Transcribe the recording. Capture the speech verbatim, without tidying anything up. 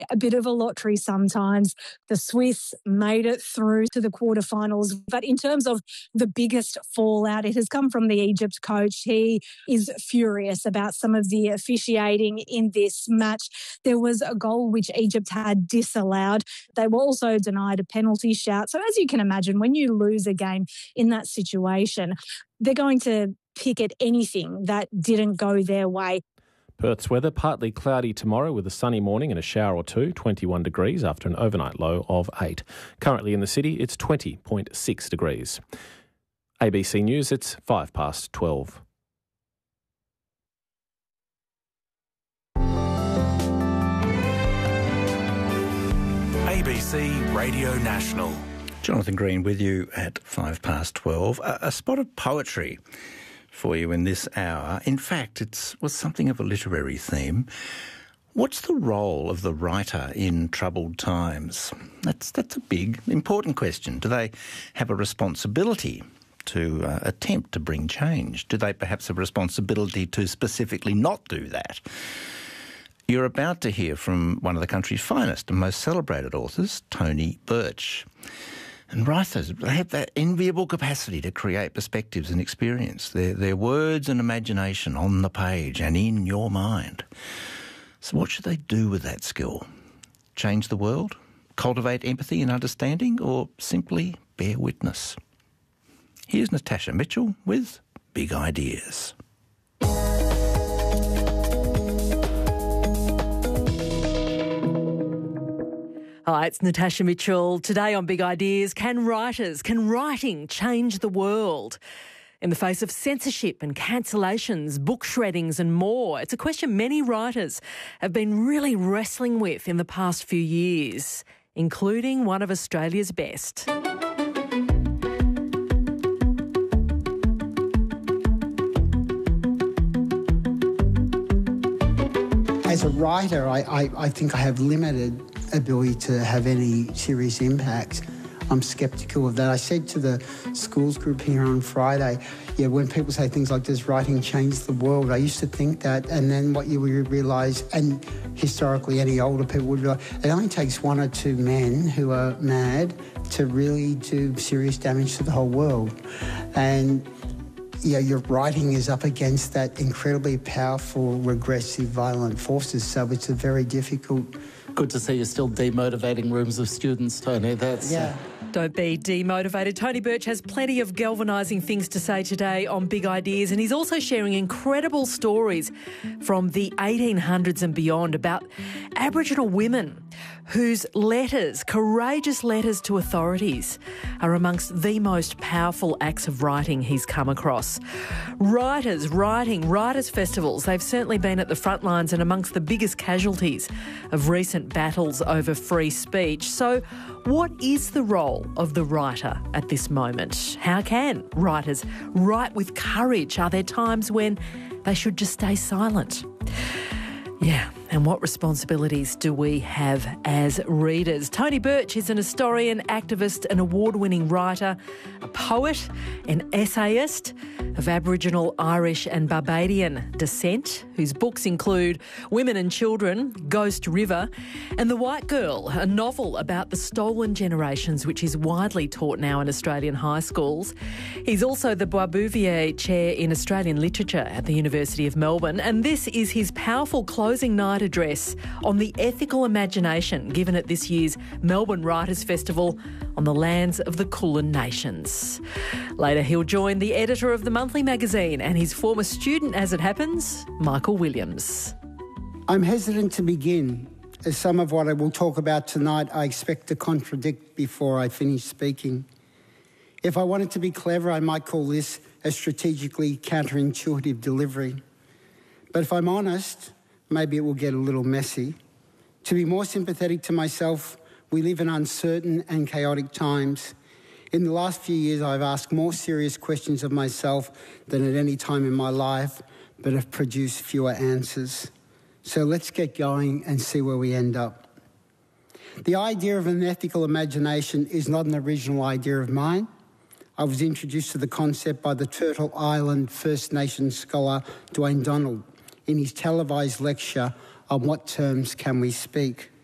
a bit of a lottery sometimes. The Swiss made it through to the quarterfinals. But in terms of the biggest fallout, it has come from the Egypt coach. He is furious about some of the officiating in this match. There was a goal which Egypt had disallowed. They were also denied a penalty shout. So as you can imagine, when you lose a game in that situation, they're going to pick at anything that didn't go their way. Perth's weather, partly cloudy tomorrow with a sunny morning and a shower or two, twenty-one degrees after an overnight low of eight. Currently in the city, it's twenty point six degrees. A B C News, it's five past twelve. A B C Radio National. Jonathan Green with you at five past twelve. A, a spot of poetry for you in this hour. In fact, it was something of a literary theme. What's the role of the writer in troubled times? That's that's a big, important question. Do they have a responsibility to uh, attempt to bring change? Do they perhaps have a responsibility to specifically not do that? You're about to hear from one of the country's finest and most celebrated authors, Tony Birch. And writers, they have that enviable capacity to create perspectives and experience. Their, their words and imagination on the page and in your mind. So what should they do with that skill? Change the world? Cultivate empathy and understanding? Or simply bear witness? Here's Natasha Mitchell with Big Ideas. Hi, it's Natasha Mitchell. Today on Big Ideas, can writers, can writing change the world? In the face of censorship and cancellations, book shreddings and more, it's a question many writers have been really wrestling with in the past few years, including one of Australia's best. As a writer, I, I, I think I have limited ability to have any serious impact. I'm sceptical of that. I said to the schools group here on Friday, yeah, when people say things like, does writing change the world? I used to think that, and then what you would realise, and historically any older people would realise, it only takes one or two men who are mad to really do serious damage to the whole world. And yeah, your writing is up against that incredibly powerful, regressive, violent forces, so it's a very difficult... Good to see you're still demotivating rooms of students, Tony. That's yeah. Don't be demotivated. Tony Birch has plenty of galvanising things to say today on Big Ideas, and he's also sharing incredible stories from the eighteen hundreds and beyond about Aboriginal women whose letters, courageous letters to authorities, are amongst the most powerful acts of writing he's come across. Writers, writing, writers' festivals, they've certainly been at the front lines and amongst the biggest casualties of recent battles over free speech. So what is the role of the writer at this moment? How can writers write with courage? Are there times when they should just stay silent? Yeah, and what responsibilities do we have as readers? Tony Birch is an historian, activist, an award-winning writer, a poet, an essayist of Aboriginal, Irish and Barbadian descent, whose books include Women and Children, Ghost River, and The White Girl, a novel about the stolen generations, which is widely taught now in Australian high schools. He's also the Boisbouvier Chair in Australian Literature at the University of Melbourne, and this is his powerful closing night address on the ethical imagination given at this year's Melbourne Writers' Festival on the lands of the Kulin Nations. Later, he'll join the editor of the monthly magazine and his former student, as it happens, Michael Williams. I'm hesitant to begin, as some of what I will talk about tonight I expect to contradict before I finish speaking. If I wanted to be clever, I might call this a strategically counterintuitive delivery. But if I'm honest, maybe it will get a little messy. To be more sympathetic to myself, we live in uncertain and chaotic times. In the last few years, I've asked more serious questions of myself than at any time in my life, but have produced fewer answers. So let's get going and see where we end up. The idea of an ethical imagination is not an original idea of mine. I was introduced to the concept by the Turtle Island First Nations scholar Dwayne Donald in his televised lecture On What Terms Can We Speak?